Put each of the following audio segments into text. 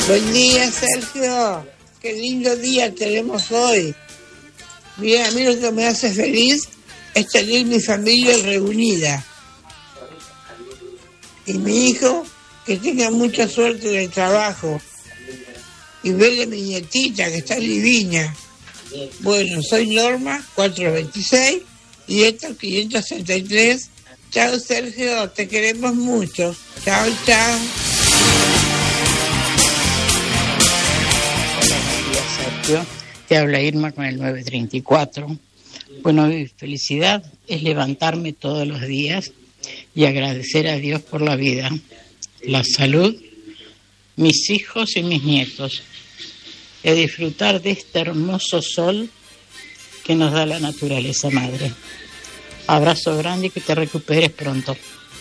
Buen día, Sergio. Qué lindo día tenemos hoy. Mira, a mí lo que me hace feliz es tener mi familia reunida. Y mi hijo, que tenga mucha suerte en el trabajo. Y verle a mi nietita, que está divina. Bueno, soy Norma, 426, y esto 563. Chao, Sergio, te queremos mucho. Chao, chao. Sergio, te habla Irma con el 934. Bueno, mi felicidad es levantarme todos los días y agradecer a Dios por la vida, la salud, mis hijos y mis nietos, y a disfrutar de este hermoso sol que nos da la naturaleza madre. Abrazo grande y que te recuperes pronto.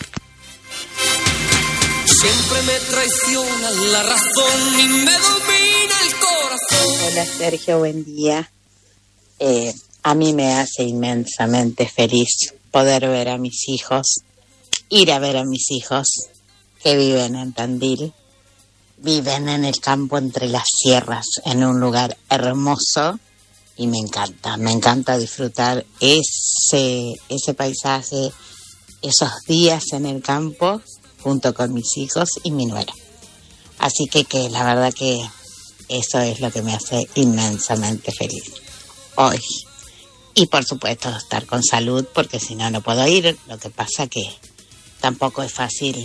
Siempre me traiciona la razón y me domina el corazón. Hola Sergio, buen día. A mí me hace inmensamente feliz poder ver a mis hijos, ir a ver a mis hijos que viven en Tandil, viven en el campo entre las sierras, en un lugar hermoso, y me encanta disfrutar ese paisaje, esos días en el campo junto con mis hijos y mi nuera. Así que la verdad que eso es lo que me hace inmensamente feliz hoy. Y por supuesto estar con salud, porque si no, no puedo ir. Lo que pasa que tampoco es fácil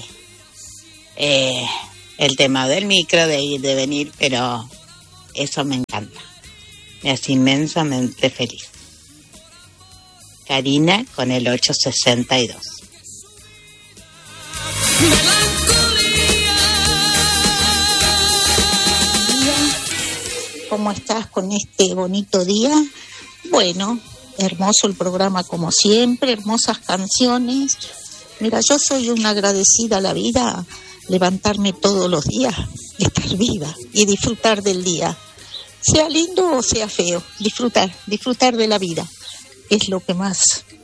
el tema del micro, de ir, de venir, pero eso me encanta. Me hace inmensamente feliz. Karina con el 862. ¿Cómo estás con este bonito día? Bueno, hermoso el programa como siempre, hermosas canciones. Mira, yo soy una agradecida a la vida, levantarme todos los días, estar viva y disfrutar del día. Sea lindo o sea feo, disfrutar de la vida es lo que más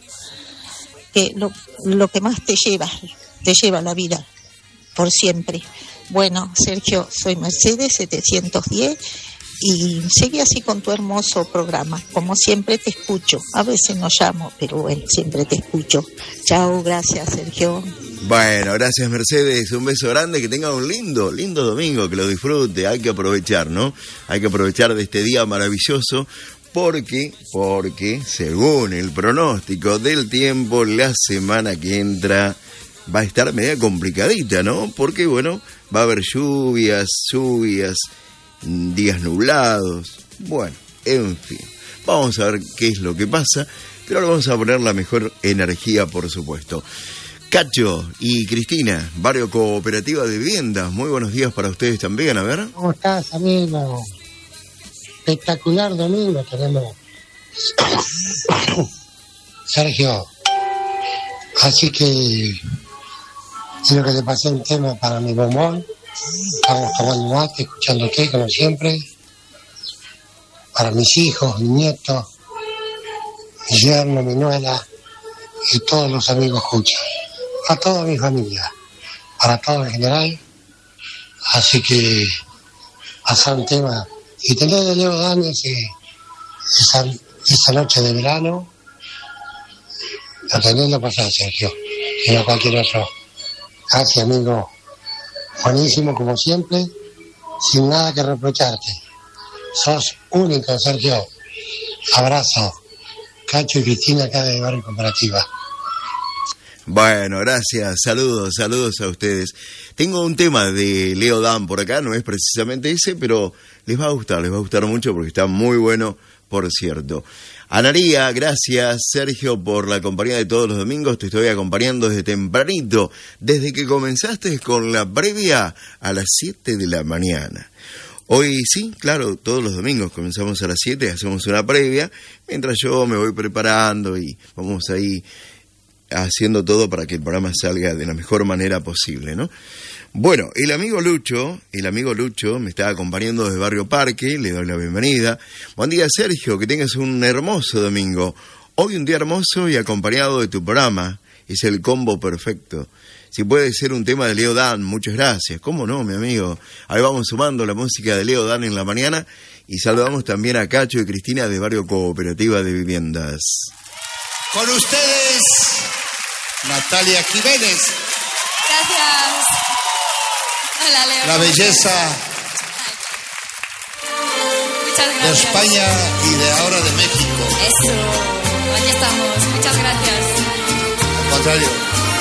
lo que más te lleva la vida por siempre. Bueno, Sergio, soy Mercedes 710 y seguí así con tu hermoso programa. Como siempre te escucho, a veces no llamo, pero bueno, siempre te escucho. Chao, gracias Sergio. Bueno, gracias Mercedes, un beso grande, que tenga un lindo domingo, que lo disfrute, hay que aprovechar, ¿no? Hay que aprovechar de este día maravilloso, porque según el pronóstico del tiempo, la semana que entra va a estar media complicadita, ¿no? Porque, bueno, va a haber lluvias, días nublados, bueno, en fin. Vamos a ver qué es lo que pasa, pero ahora vamos a poner la mejor energía, por supuesto. Cacho y Cristina, Barrio Cooperativa de Viviendas, muy buenos días para ustedes también, a ver. ¿Cómo estás, amigo? Espectacular domingo tenemos, Sergio. Así que quiero que te pasé un tema para mi bombón. Estamos tomando mate, escuchándote como siempre. Para mis hijos, mis nietos, mi yerno, mi nuera y todos los amigos escuchan. A toda mi familia, para todos en general. Así que pasar un tema y tener de Leo Dan esa noche de verano, atendiendo pasar, Sergio, y no cualquier otro. Gracias, amigo. Buenísimo, como siempre, sin nada que reprocharte. Sos único, Sergio. Abrazo. Cacho y Cristina, acá de Barrio Cooperativa. Bueno, gracias, saludos a ustedes. Tengo un tema de Leo Dan por acá, no es precisamente ese, pero les va a gustar mucho porque está muy bueno, por cierto. Anaría, gracias Sergio por la compañía de todos los domingos, te estoy acompañando desde tempranito, desde que comenzaste con la previa a las 7 de la mañana. Hoy sí, claro, todos los domingos comenzamos a las 7, hacemos una previa, mientras yo me voy preparando y vamos ahí haciendo todo para que el programa salga de la mejor manera posible, ¿no? Bueno, el amigo Lucho me está acompañando desde Barrio Parque, le doy la bienvenida. Buen día, Sergio, que tengas un hermoso domingo. Hoy un día hermoso y acompañado de tu programa, es el combo perfecto. si puede ser un tema de Leo Dan. Muchas gracias. ¿Cómo no, mi amigo? Ahí vamos sumando la música de Leo Dan en la mañana. Y saludamos también a Cacho y Cristina de Barrio Cooperativa de Viviendas. Con ustedes, Natalia Jiménez. Gracias. Hola, Leo. La belleza de España y de ahora de México. Eso, aquí estamos. Muchas gracias. Al contrario.